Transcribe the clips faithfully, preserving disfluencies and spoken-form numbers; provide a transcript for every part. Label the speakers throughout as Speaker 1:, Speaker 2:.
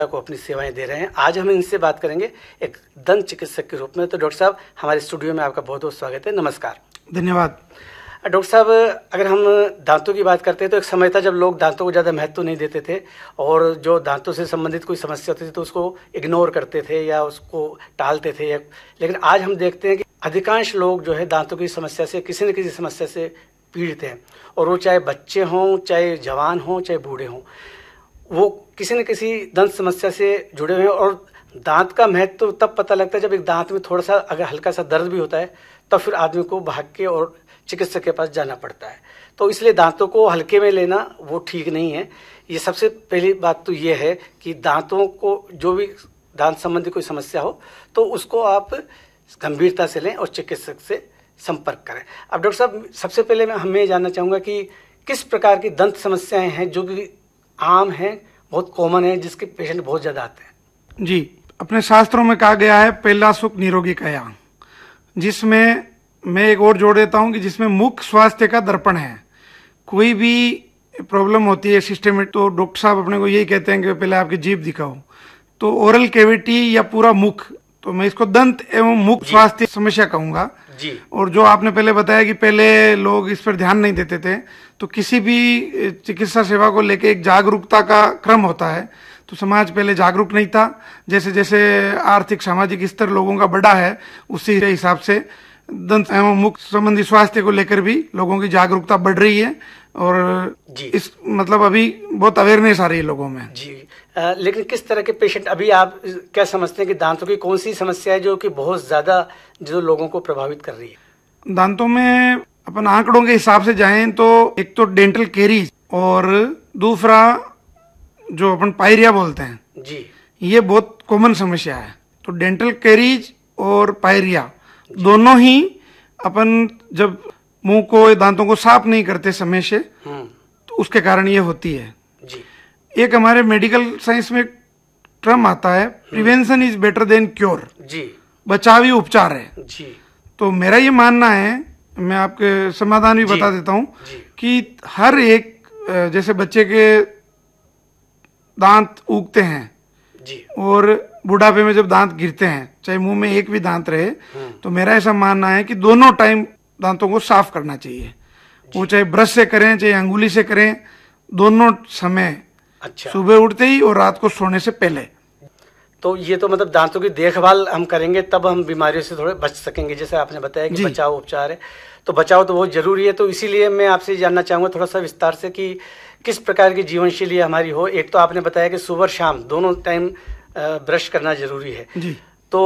Speaker 1: को अपनी सेवाएं दे रहे हैं। आज हम इनसे बात करेंगे एक दंत चिकित्सक के रूप में। तो डॉक्टर साहब, हमारे स्टूडियो में आपका बहुत बहुत स्वागत है। नमस्कार।
Speaker 2: धन्यवाद।
Speaker 1: डॉक्टर साहब, अगर हम दांतों की बात करते हैं तो एक समय था जब लोग दांतों को ज़्यादा महत्व नहीं देते थे और जो दांतों से संबंधित कोई समस्या होती थी तो उसको इग्नोर करते थे या उसको टालते थे। लेकिन आज हम देखते हैं कि अधिकांश लोग जो है दांतों की समस्या से, किसी न किसी समस्या से पीड़ित हैं, और वो चाहे बच्चे हों, चाहे जवान हों, चाहे बूढ़े हों, वो किसी न किसी दंत समस्या से जुड़े हुए हैं। और दांत का महत्व तो तब पता लगता है जब एक दांत में थोड़ा सा अगर हल्का सा दर्द भी होता है तब फिर आदमी को भाग के और चिकित्सक के पास जाना पड़ता है। तो इसलिए दांतों को हल्के में लेना वो ठीक नहीं है। ये सबसे पहली बात तो ये है कि दांतों को, जो भी दांत संबंधी कोई समस्या हो तो उसको आप गंभीरता से लें और चिकित्सक से संपर्क करें। अब डॉक्टर साहब, सबसे पहले मैं हमें जानना चाहूँगा कि किस प्रकार की दंत समस्याएं हैं जो कि आम हैं, बहुत कॉमन है, जिसके पेशेंट बहुत ज़्यादा आते हैं?
Speaker 2: जी, अपने शास्त्रों में कहा गया है पहला सुख निरोगी काया, जिसमें मैं एक और जोड़ देता हूं कि जिसमें मुख स्वास्थ्य का दर्पण है। कोई भी प्रॉब्लम होती है सिस्टमेटिक तो डॉक्टर साहब अपने को यही कहते हैं कि पहले आपकी जीभ दिखाओ। तो ओरल कैविटी या पूरा मुख, तो मैं इसको दंत एवं मुख स्वास्थ्य समस्या कहूंगा जी। और जो आपने पहले बताया कि पहले लोग इस पर ध्यान नहीं देते थे, तो किसी भी चिकित्सा सेवा को लेके एक जागरूकता का क्रम होता है। तो समाज पहले जागरूक नहीं था। जैसे जैसे आर्थिक सामाजिक स्तर लोगों का बढ़ा है, उसी हिसाब से दंत एवं मुख संबंधी स्वास्थ्य को लेकर भी लोगों की जागरूकता बढ़ रही है और जी। इस मतलब अभी बहुत अवेयरनेस आ रही है लोगों में
Speaker 1: जी। आ, लेकिन किस तरह के पेशेंट, अभी आप क्या समझते हैं कि दांतों की कौन सी समस्या है जो कि बहुत ज्यादा जो लोगों को प्रभावित कर रही है?
Speaker 2: दांतों में अपन आंकड़ों के हिसाब से जाएं तो एक तो डेंटल कैरीज और दूसरा जो अपन पायरिया बोलते हैं जी, ये बहुत कॉमन समस्या है। तो डेंटल कैरीज और पायरिया दोनों ही अपन जब मुंह को, दांतों को साफ नहीं करते समय से, तो उसके कारण ये होती है जी। एक हमारे मेडिकल साइंस में टर्म आता है, prevention is better than cure जी, बचाव ही उपचार है जी। तो मेरा ये मानना है, मैं आपके समाधान भी बता देता हूँ कि हर एक, जैसे बच्चे के दांत उगते हैं जी और बुढ़ापे में जब दांत गिरते हैं, चाहे मुंह में एक भी दांत रहे, तो मेरा ऐसा मानना है कि दोनों टाइम दांतों को साफ करना चाहिए। वो चाहे ब्रश से करें चाहे अंगुली से करें, दोनों समय अच्छा। सुबह उठते ही और रात को सोने से पहले।
Speaker 1: तो ये तो मतलब दांतों की देखभाल हम करेंगे तब हम बीमारियों से थोड़े बच सकेंगे। जैसे आपने बताया कि बचाव उपचार है, तो बचाव तो बहुत जरूरी है। तो इसीलिए मैं आपसे जानना चाहूंगा थोड़ा सा विस्तार से कि किस प्रकार की जीवन शैली हमारी हो। एक तो आपने बताया कि सुबह शाम दोनों टाइम ब्रश करना जरूरी है जी। तो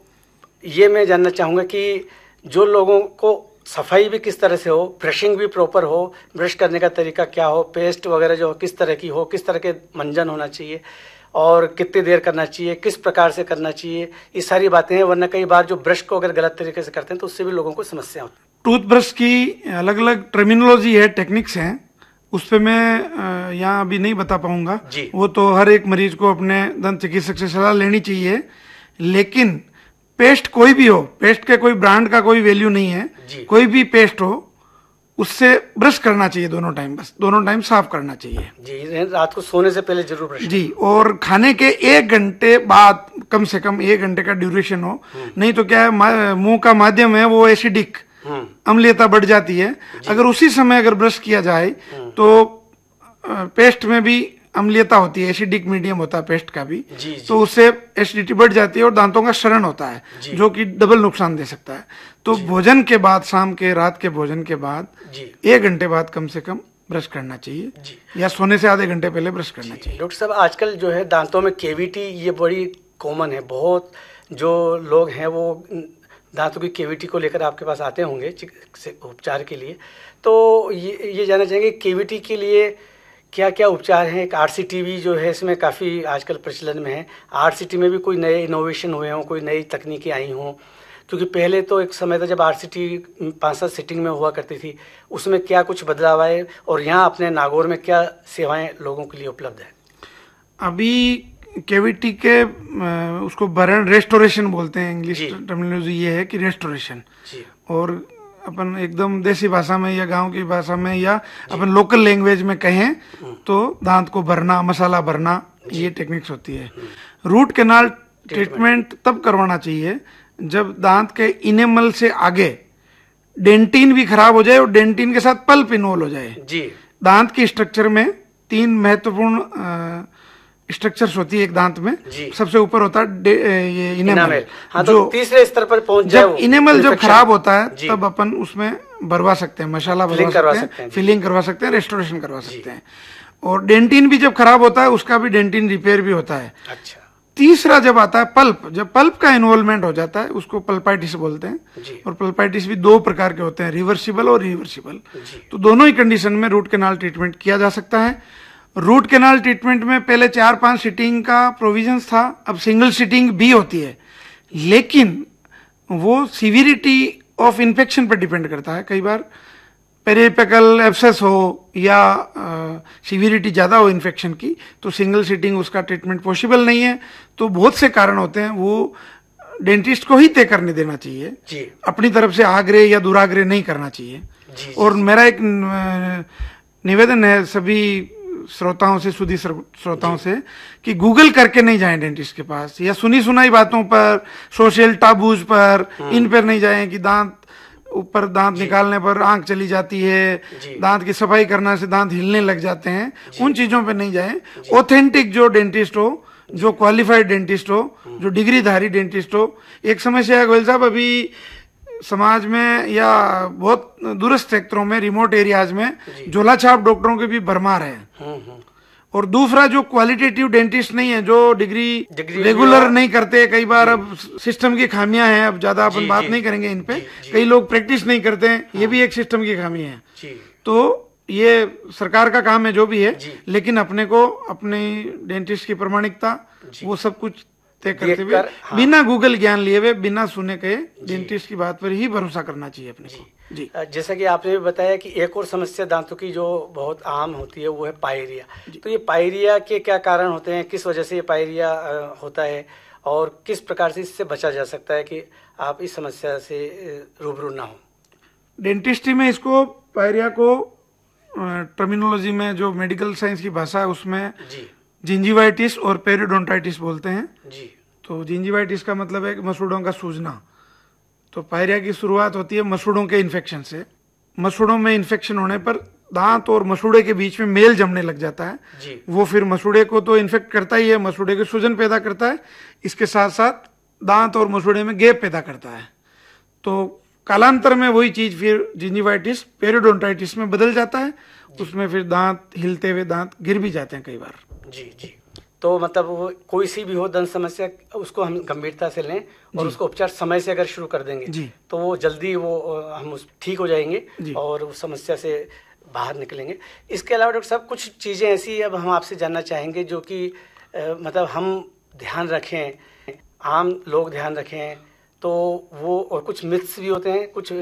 Speaker 1: ये मैं जानना चाहूंगा कि जो लोगों को सफाई भी किस तरह से हो, ब्रशिंग भी प्रॉपर हो, ब्रश करने का तरीका क्या हो, पेस्ट वगैरह जो हो किस तरह की हो, किस तरह के मंजन होना चाहिए और कितनी देर करना चाहिए, किस प्रकार से करना चाहिए, ये सारी बातें हैं। वरना कई बार जो ब्रश को अगर गलत तरीके से करते हैं तो उससे भी लोगों को समस्या होती है।
Speaker 2: टूथब्रश की अलग अलग टर्मिनोलॉजी है, टेक्निक्स हैं, उस पर मैं यहाँ अभी नहीं बता पाऊंगा। वो तो हर एक मरीज को अपने दंत चिकित्सक से सलाह लेनी चाहिए। लेकिन पेस्ट कोई भी हो, पेस्ट के कोई ब्रांड का कोई वैल्यू नहीं है, कोई भी पेस्ट हो उससे ब्रश करना चाहिए दोनों टाइम, बस दोनों टाइम साफ करना चाहिए
Speaker 1: जी। रात को सोने से पहले जरूर ब्रश
Speaker 2: जी। और खाने के एक घंटे बाद कम से कम एक घंटे का ड्यूरेशन हो, नहीं तो क्या है, मुंह का माध्यम है वो एसिडिक, अम्लीयता बढ़ जाती है। अगर उसी समय अगर ब्रश किया जाए तो पेस्ट में भी अम्लीयता होती है, एसिडिक मीडियम होता है पेस्ट का भी जी, जी। तो उससे एसिडिटी बढ़ जाती है और दांतों का क्षरण होता है जो कि डबल नुकसान दे सकता है। तो भोजन के बाद, शाम के, रात के भोजन के बाद एक घंटे बाद कम से कम ब्रश करना चाहिए जी। या सोने से आधे घंटे पहले ब्रश करना चाहिए।
Speaker 1: डॉक्टर साहब, आजकल जो है दांतों में केविटी ये बड़ी कॉमन है। बहुत जो लोग हैं वो दांतों की केविटी को लेकर आपके पास आते होंगे उपचार के लिए। तो ये ये जानना चाहेंगे केविटी के लिए क्या क्या उपचार हैं। एक आरसीटी भी जो है इसमें काफ़ी आजकल प्रचलन में है। आरसीटी में भी कोई नए इनोवेशन हुए हों, कोई नई तकनीकें आई हों, क्योंकि पहले तो एक समय था जब आरसीटी पाँच सात सीटिंग में हुआ करती थी, उसमें क्या कुछ बदलाव आए और यहाँ अपने नागौर में क्या सेवाएं लोगों के लिए उपलब्ध है?
Speaker 2: अभी कैविटी के उसको बर्न रेस्टोरेशन बोलते हैं, इंग्लिश टर्मिनोलॉजी ये है कि रेस्टोरेशन। और अपन एकदम देसी भाषा में या गांव की भाषा में या अपन लोकल लैंग्वेज में कहें तो दांत को भरना, मसाला भरना ये टेक्निक्स होती है। रूट कैनाल ट्रीटमेंट तब करवाना चाहिए जब दांत के इनेमल से आगे डेंटिन भी खराब हो जाए और डेंटिन के साथ पल्प इन्वॉल्व हो जाए जी। दांत की स्ट्रक्चर में तीन महत्वपूर्ण स्ट्रक्चर्स होती है एक दांत में। सबसे ऊपर होता है ये इनेमल,
Speaker 1: हाँ, तो जो तीसरे स्तर पर पहुंच जाए।
Speaker 2: जब इनेमल जब खराब होता है तब अपन उसमें भरवा सकते हैं, मसाला भरवा सकते हैं, फिलिंग करवा सकते हैं, रेस्टोरेशन करवा सकते हैं। और डेंटिन भी जब खराब होता है उसका भी डेंटिन रिपेयर भी होता है। अच्छा। तीसरा जब आता है पल्प, जब पल्प का इन्वॉल्वमेंट हो जाता है उसको पल्पाइटिस बोलते हैं। और पल्पाइटिस भी दो प्रकार के होते हैं, रिवर्सिबल और रिवर्सिबल। तो दोनों ही कंडीशन में रूट कैनाल ट्रीटमेंट किया जा सकता है। रूट कैनाल ट्रीटमेंट में पहले चार पांच सीटिंग का प्रोविजन था, अब सिंगल सीटिंग भी होती है, लेकिन वो सीवियरिटी ऑफ इन्फेक्शन पर डिपेंड करता है। कई बार पेरिपेकल एब्सेस हो या सीवियरिटी ज्यादा हो इन्फेक्शन की तो सिंगल सीटिंग उसका ट्रीटमेंट पॉसिबल नहीं है। तो बहुत से कारण होते हैं, वो डेंटिस्ट को ही तय करने देना चाहिए जी। अपनी तरफ से आग्रह या दुराग्रह नहीं करना चाहिए जी, और जी। मेरा एक निवेदन है सभी श्रोताओं से, सुधी श्रोताओं से, कि गूगल करके नहीं जाएं डेंटिस्ट के पास, या सुनी सुनाई बातों पर, सोशल टाबूज पर, इन पर नहीं जाएं कि दांत ऊपर दांत निकालने पर आंख चली जाती है, दांत की सफाई करना से दांत हिलने लग जाते हैं, उन चीजों पे नहीं जाएं। ऑथेंटिक जो डेंटिस्ट हो, जो क्वालिफाइड डेंटिस्ट हो, जो डिग्रीधारी डेंटिस्ट हो। एक समस्या है गोयल साहब, अभी समाज में या बहुत दूरस्थ क्षेत्रों में, रिमोट एरियाज में झोला छाप डॉक्टरों के भी भरमार है। और दूसरा जो क्वालिटेटिव डेंटिस्ट नहीं है, जो डिग्री, डिग्री रेगुलर नहीं करते। कई बार अब सिस्टम की खामियां हैं, अब ज्यादा अपन बात नहीं करेंगे इन पे। कई लोग प्रैक्टिस नहीं करते हैं, ये भी एक सिस्टम की खामी है। तो ये सरकार का काम है जो भी है, लेकिन अपने को अपने डेंटिस्ट की प्रमाणिकता वो सब कुछ तय करते हुए, हाँ। बिना गूगल ज्ञान लिए हुए, बिना सुने के डेंटिस्ट की बात पर ही भरोसा करना चाहिए अपने को जी।
Speaker 1: जैसा कि आपने भी बताया कि एक और समस्या दांतों की जो बहुत आम होती है वो है पायरिया। तो ये पायरिया के क्या कारण होते हैं, किस वजह से ये पायरिया होता है और किस प्रकार से इससे बचा जा सकता है कि आप इस समस्या से रूबरू ना हो?
Speaker 2: डेंटिस्ट्री में इसको पायरिया को टर्मिनोलॉजी में जो मेडिकल साइंस की भाषा है उसमें जिंजिवाइटिस और पेरिडोंटाइटिस बोलते हैं जी। तो जिंजिवाइटिस का मतलब है मसूड़ों का सूजना। तो पायरिया की शुरुआत होती है मसूड़ों के इन्फेक्शन से। मसूड़ों में इन्फेक्शन होने पर दांत और मसूड़े के बीच में मेल जमने लग जाता है जी। वो फिर मसूड़े को तो इन्फेक्ट करता ही है, मसूड़े के सूजन पैदा करता है, इसके साथ साथ दांत और मसूड़े में गैप पैदा करता है। तो कालांतर में वही चीज फिर जिंजिवाइटिस पेरिडोंटाइटिस में बदल जाता है, उसमें फिर दांत हिलते हुए दांत गिर भी जाते हैं कई बार
Speaker 1: जी जी। तो मतलब वो कोई सी भी हो दंत समस्या, उसको हम गंभीरता से लें और उसको उपचार समय से अगर शुरू कर देंगे जी। तो वो जल्दी वो हम ठीक हो जाएंगे और उस समस्या से बाहर निकलेंगे। इसके अलावा डॉक्टर साहब कुछ चीज़ें ऐसी अब हम आपसे जानना चाहेंगे जो कि मतलब हम ध्यान रखें, आम लोग ध्यान रखें, तो वो और कुछ मिथ्स भी होते हैं, कुछ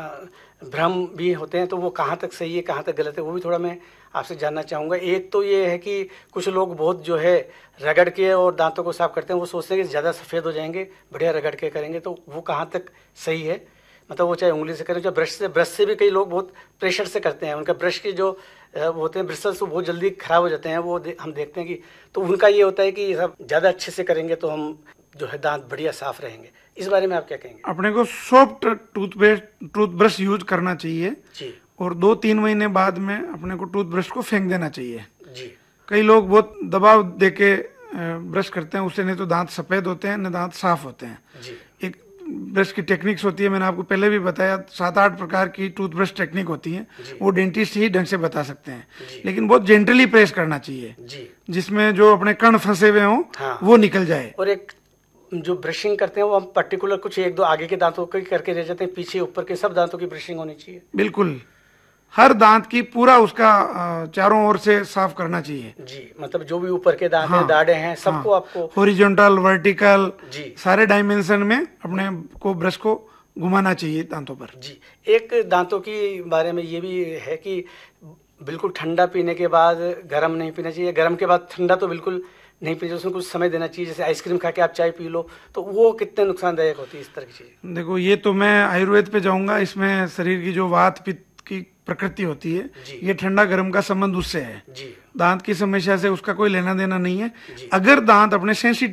Speaker 1: भ्रम भी होते हैं, तो वो कहाँ तक सही है कहाँ तक गलत है वो भी थोड़ा मैं आपसे जानना चाहूँगा। एक तो ये है कि कुछ लोग बहुत जो है रगड़ के और दांतों को साफ करते हैं, वो सोचते हैं कि ज़्यादा सफ़ेद हो जाएंगे बढ़िया रगड़ के करेंगे, तो वो कहाँ तक सही है? मतलब वो चाहे उंगली से करें, चाहे ब्रश से, ब्रश से भी कई लोग बहुत प्रेशर से करते हैं, उनका ब्रश के जो होते हैं ब्रिसल्स वो बहुत जल्दी खराब हो जाते हैं, वो दे, हम देखते हैं कि तो उनका ये होता है कि सब ज़्यादा अच्छे से करेंगे तो हम जो है दांत बढ़िया साफ रहेंगे। इस बारे में आप क्या कहेंगे?
Speaker 2: अपने को सॉफ्ट टूथपेस्ट टूथब्रश यूज करना चाहिए जी। और दो तीन महीने बाद में अपने को टूथब्रश को फेंक देना चाहिए जी। कई लोग बहुत दबाव देके ब्रश करते हैं, उससे नहीं तो दांत सफेद होते हैं न दांत साफ होते हैं जी। एक ब्रश की टेक्निक्स होती है, मैंने आपको पहले भी बताया, सात आठ प्रकार की टूथब्रश टेक्निक होती है, वो डेंटिस्ट ही ढंग से बता सकते हैं, लेकिन बहुत जेंटली प्रेस करना चाहिए जी। जिसमें जो अपने कण फंसे हुए हों हाँ। वो निकल जाए।
Speaker 1: और एक जो ब्रशिंग करते हैं वो हम पर्टिकुलर कुछ एक दो आगे के दांतों की करके रह जाते हैं, पीछे ऊपर के सब दांतों की ब्रशिंग होनी चाहिए।
Speaker 2: बिल्कुल, हर दांत की पूरा उसका चारों ओर से साफ करना चाहिए जी।
Speaker 1: मतलब जो भी ऊपर के दांत हाँ, हैं, दाढ़े हैं, सबको हाँ, आपको
Speaker 2: हॉरिजॉन्टल वर्टिकल जी सारे डायमेंशन में अपने को ब्रश को घुमाना चाहिए दांतों पर
Speaker 1: जी। एक दांतों की बारे में ये भी है कि बिल्कुल ठंडा पीने के बाद गर्म नहीं पीना चाहिए, गर्म के बाद ठंडा तो बिल्कुल नहीं पीजिए, उसमें कुछ समय देना चाहिए। जैसे आइसक्रीम खा के आप चाय पी लो तो वो कितने नुकसानदायक होती है, इस तरह की चीज़?
Speaker 2: देखो, ये तो मैं आयुर्वेद पे जाऊंगा, इसमें शरीर की जो वात पित्त की प्रकृति होती है, ये ठंडा गर्म का संबंध उससे है
Speaker 1: जी।
Speaker 2: दांत की समस्या से उसका कोई लेना देना नहीं है। अगर दांत अपने सेंसिटिव